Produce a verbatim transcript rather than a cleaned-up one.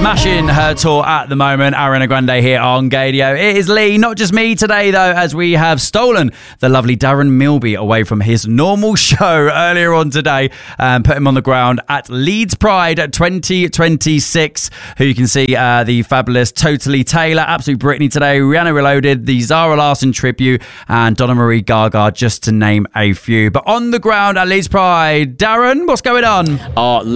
Smashing her tour at the moment. Ariana Grande here on Gaydio. It is Lee, not just me today though, as we have stolen the lovely Darren Milby away from his normal show earlier on today and put him on the ground at Leeds Pride twenty twenty-six, who you can see uh, the fabulous Totally Taylor, Absolute Britney today, Rihanna Reloaded, the Zara Larsson tribute, and Donna Marie Gaga, just to name a few. But on the ground at Leeds Pride, Darren, what's going on? Oh,